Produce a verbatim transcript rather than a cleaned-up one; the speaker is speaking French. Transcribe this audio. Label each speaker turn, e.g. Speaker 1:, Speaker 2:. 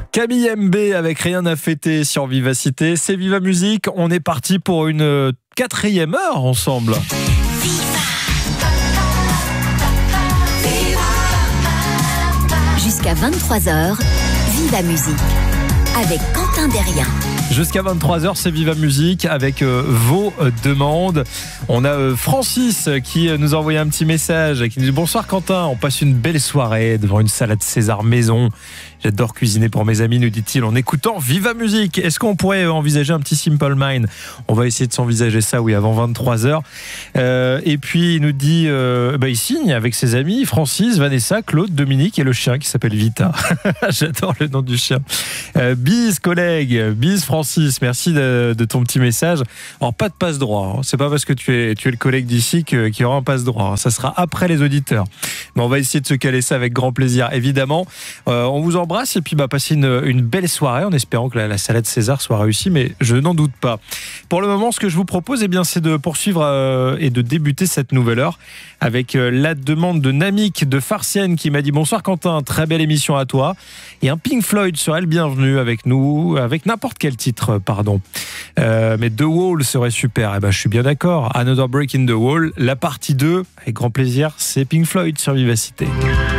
Speaker 1: Camille M B avec Rien à fêter sur Vivacité. C'est Viva Musique. On est parti pour une quatrième heure ensemble.
Speaker 2: Jusqu'à vingt-trois heures, Viva Musique avec Quentin Derrien.
Speaker 1: Jusqu'à vingt-trois heures, c'est Viva Musique avec euh, vos euh, demandes. On a euh, Francis qui euh, nous a envoyé un petit message qui nous dit « Bonsoir Quentin, on passe une belle soirée devant une salade César maison. J'adore cuisiner pour mes amis, nous dit-il, en écoutant Viva Musique. Est-ce qu'on pourrait envisager un petit Simple Mind ? On va essayer de s'envisager ça, oui, avant vingt-trois heures. Euh, et puis, il nous dit, euh, bah, il signe avec ses amis, Francis, Vanessa, Claude, Dominique et le chien qui s'appelle Vita. J'adore le nom du chien. Euh, bise, collègue. Bise, Francis. Merci de, de ton petit message. Alors, pas de passe-droit. Hein. C'est pas parce que tu es, tu es le collègue d'ici que, qu'il y aura un passe-droit. Hein. Ça sera après les auditeurs. Mais on va essayer de se caler ça avec grand plaisir, évidemment. Euh, on vous embrasse et puis bah, passer une, une belle soirée en espérant que la, la salade César soit réussie, mais je n'en doute pas. Pour le moment, ce que je vous propose, eh bien, c'est de poursuivre euh, et de débuter cette nouvelle heure avec euh, la demande de Namik de Farciennes qui m'a dit « Bonsoir Quentin, très belle émission à toi. » Et un Pink Floyd serait le bienvenu avec nous, avec n'importe quel titre, pardon. Euh, mais The Wall serait super. Eh ben, je suis bien d'accord. Another Break in the Wall, la partie deux, avec grand plaisir, c'est Pink Floyd sur Vivacité.